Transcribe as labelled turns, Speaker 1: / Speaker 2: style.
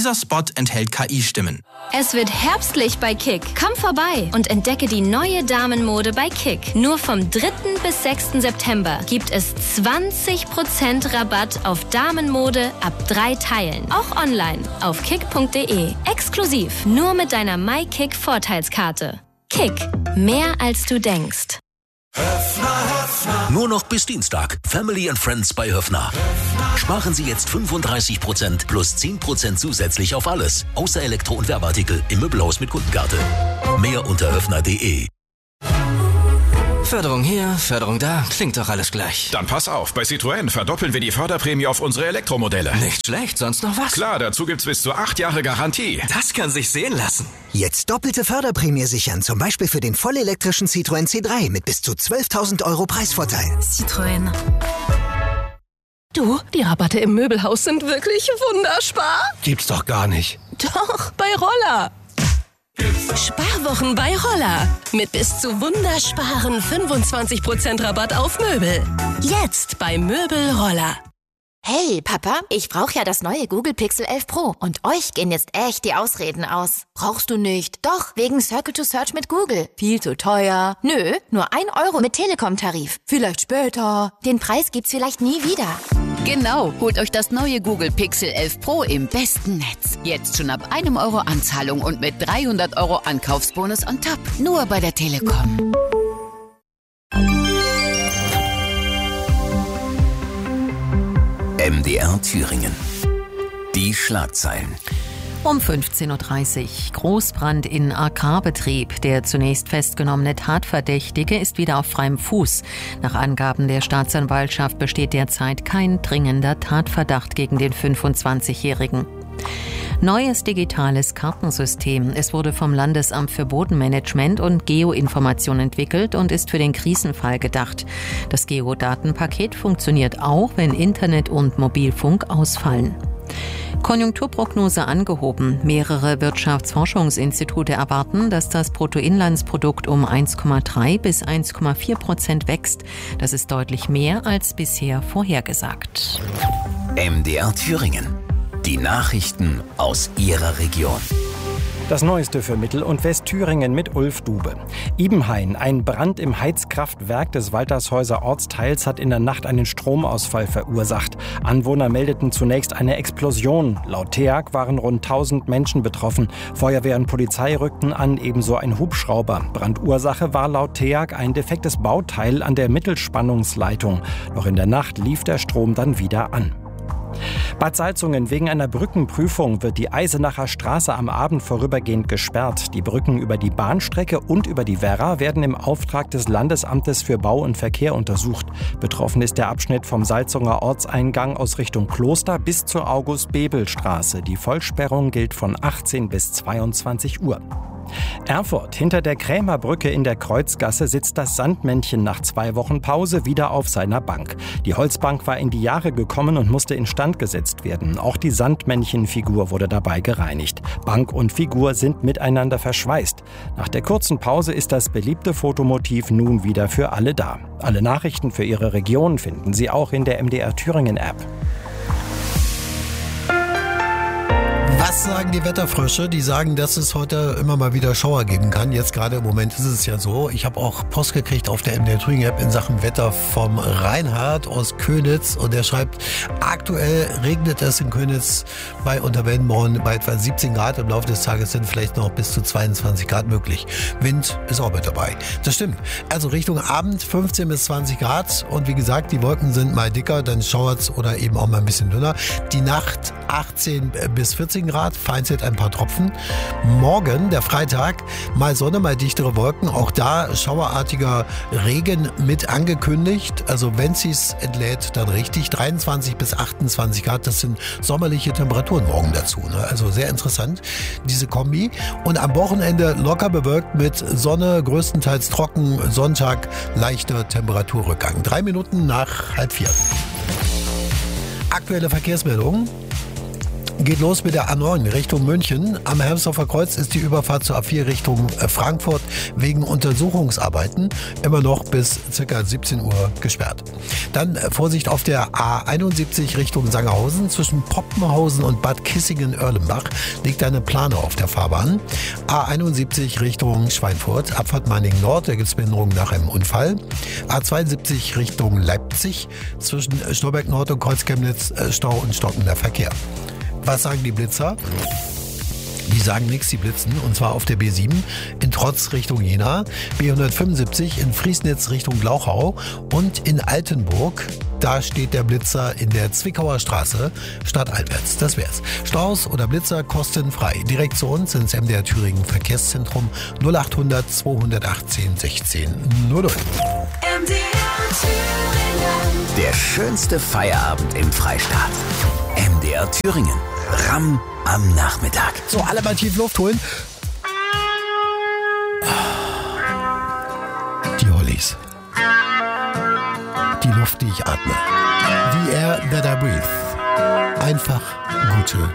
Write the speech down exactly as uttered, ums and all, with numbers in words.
Speaker 1: Dieser Spot enthält K I-Stimmen.
Speaker 2: Es wird herbstlich bei Kick. Komm vorbei und entdecke die neue Damenmode bei Kick. Nur vom dritten bis sechsten September gibt es zwanzig Prozent Rabatt auf Damenmode ab drei Teilen. Auch online auf kick punkt de. Exklusiv nur mit deiner MyKick-Vorteilskarte. Kick. Mehr als du denkst.
Speaker 3: Höfner, Höfner. Nur noch bis Dienstag. Family and Friends bei Höfner. Höfner. Sparen Sie jetzt fünfunddreißig Prozent plus zehn Prozent zusätzlich auf alles. Außer Elektro- und Werbeartikel im Möbelhaus mit Kundenkarte. Mehr unter höfner punkt de.
Speaker 4: Förderung hier, Förderung da, klingt doch alles gleich.
Speaker 5: Dann pass auf, bei Citroën verdoppeln wir die Förderprämie auf unsere Elektromodelle.
Speaker 4: Nicht schlecht, sonst noch was?
Speaker 5: Klar, dazu gibt's bis zu acht Jahre Garantie.
Speaker 4: Das kann sich sehen lassen.
Speaker 6: Jetzt doppelte Förderprämie sichern, zum Beispiel für den vollelektrischen Citroën C drei mit bis zu zwölftausend Euro Preisvorteil.
Speaker 7: Citroën. Du, die Rabatte im Möbelhaus sind wirklich wunderspar.
Speaker 8: Gibt's doch gar nicht.
Speaker 7: Doch, bei Roller. Sparwochen bei Roller. Mit bis zu wundersparen fünfundzwanzig Prozent Rabatt auf Möbel. Jetzt bei Möbel Roller.
Speaker 9: Hey, Papa, ich brauche ja das neue Google Pixel elf Pro. Und euch gehen jetzt echt die Ausreden aus. Brauchst du nicht? Doch, wegen Circle to Search mit Google. Viel zu teuer. Nö, nur ein Euro mit Telekom-Tarif. Vielleicht später. Den Preis gibt's vielleicht nie wieder.
Speaker 10: Genau, holt euch das neue Google Pixel elf Pro im besten Netz. Jetzt schon ab einem Euro Anzahlung und mit dreihundert Euro Ankaufsbonus on top. Nur bei der Telekom.
Speaker 3: M D R Thüringen. Die Schlagzeilen.
Speaker 11: Um fünfzehn Uhr dreißig. Großbrand in Agrarbetrieb. Der zunächst festgenommene Tatverdächtige ist wieder auf freiem Fuß. Nach Angaben der Staatsanwaltschaft besteht derzeit kein dringender Tatverdacht gegen den fünfundzwanzigjährigen. Neues digitales Kartensystem. Es wurde vom Landesamt für Bodenmanagement und Geoinformation entwickelt und ist für den Krisenfall gedacht. Das Geodatenpaket funktioniert auch, wenn Internet und Mobilfunk ausfallen. Konjunkturprognose angehoben. Mehrere Wirtschaftsforschungsinstitute erwarten, dass das Bruttoinlandsprodukt um eins Komma drei bis eins Komma vier Prozent wächst. Das ist deutlich mehr als bisher vorhergesagt.
Speaker 3: M D R Thüringen. Die Nachrichten aus Ihrer Region.
Speaker 12: Das Neueste für Mittel- und Westthüringen mit Ulf Dube. Ibenhain, ein Brand im Heizkraftwerk des Waltershäuser Ortsteils hat in der Nacht einen Stromausfall verursacht. Anwohner meldeten zunächst eine Explosion. Laut T E A G waren rund tausend Menschen betroffen. Feuerwehr und Polizei rückten an, ebenso ein Hubschrauber. Brandursache war laut T E A G ein defektes Bauteil an der Mittelspannungsleitung. Noch in der Nacht lief der Strom dann wieder an. Bad Salzungen: Wegen einer Brückenprüfung wird die Eisenacher Straße am Abend vorübergehend gesperrt. Die Brücken über die Bahnstrecke und über die Werra werden im Auftrag des Landesamtes für Bau und Verkehr untersucht. Betroffen ist der Abschnitt vom Salzunger Ortseingang aus Richtung Kloster bis zur August-Bebel-Straße. Die Vollsperrung gilt von achtzehn bis zweiundzwanzig Uhr. Erfurt: Hinter der Krämerbrücke in der Kreuzgasse sitzt das Sandmännchen nach zwei Wochen Pause wieder auf seiner Bank. Die Holzbank war in die Jahre gekommen und musste instand gesetzt werden. Auch die Sandmännchenfigur wurde dabei gereinigt. Bank und Figur sind miteinander verschweißt. Nach der kurzen Pause ist das beliebte Fotomotiv nun wieder für alle da. Alle Nachrichten für Ihre Region finden Sie auch in der M D R Thüringen App.
Speaker 8: Was sagen die Wetterfrösche? Die sagen, dass es heute immer mal wieder Schauer geben kann. Jetzt gerade im Moment ist es ja so. Ich habe auch Post gekriegt auf der M D R Thüringen App in Sachen Wetter vom Reinhard aus Könitz. Und der schreibt, aktuell regnet es in Könitz bei Unterwellenborn bei etwa siebzehn Grad. Im Laufe des Tages sind vielleicht noch bis zu zweiundzwanzig Grad möglich. Wind ist auch mit dabei. Das stimmt. Also Richtung Abend fünfzehn bis zwanzig Grad. Und wie gesagt, die Wolken sind mal dicker, dann schauert es oder eben auch mal ein bisschen dünner. Die Nacht achtzehn bis vierzehn Grad, vereinzelt ein paar Tropfen. Morgen, der Freitag, mal Sonne, mal dichtere Wolken. Auch da schauerartiger Regen mit angekündigt. Also wenn sie es entlädt, dann richtig. dreiundzwanzig bis achtundzwanzig Grad, das sind sommerliche Temperaturen morgen dazu. Ne? Also sehr interessant, diese Kombi. Und am Wochenende locker bewölkt mit Sonne, größtenteils trocken. Sonntag leichter Temperaturrückgang. Drei Minuten nach halb vier. Aktuelle Verkehrsmeldungen. Geht los mit der A neun Richtung München. Am Hermsdorfer Kreuz ist die Überfahrt zur A vier Richtung Frankfurt wegen Untersuchungsarbeiten immer noch bis ca. siebzehn Uhr gesperrt. Dann Vorsicht auf der A einundsiebzig Richtung Sangerhausen. Zwischen Poppenhausen und Bad Kissingen-Erlenbach liegt eine Plane auf der Fahrbahn. A einundsiebzig Richtung Schweinfurt, Abfahrt Meiningen Nord, da gibt es Behinderungen nach einem Unfall. A zweiundsiebzig Richtung Leipzig, zwischen Stolberg Nord und Kreuzchemnitz Stau und stockender Verkehr. Was sagen die Blitzer? Die sagen nichts, die blitzen, und zwar auf der B sieben in Trotz Richtung Jena, B hundertfünfundsiebzig in Friesnitz Richtung Glauchau und in Altenburg. Da steht der Blitzer in der Zwickauer Straße, stadteinwärts. Das wär's. Staus oder Blitzer kostenfrei. Direkt zu uns ins M D R Thüringen Verkehrszentrum null achthundert zweihundertachtzehn sechzehn null null.
Speaker 13: M D R Thüringen.
Speaker 3: Der schönste Feierabend im Freistaat. M D R Thüringen. Ramm am Nachmittag.
Speaker 8: So, alle mal tief Luft holen. Die Hollies. Die Luft, die ich atme. The air that I breathe. Einfach gute